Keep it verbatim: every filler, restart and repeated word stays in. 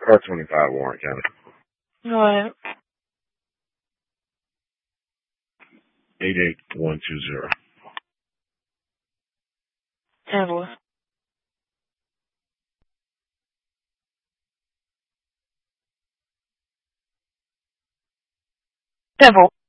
R twenty-five, Warren County. Go ahead. eight eight one two zero. Handle it. Devil.